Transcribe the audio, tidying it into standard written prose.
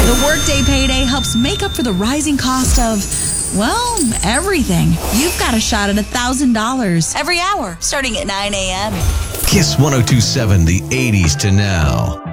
The Workday Payday helps make up for the rising cost of, well, everything. You've got a shot at $1,000 every hour, starting at 9 a.m. Kiss 102.7, the 80s to now.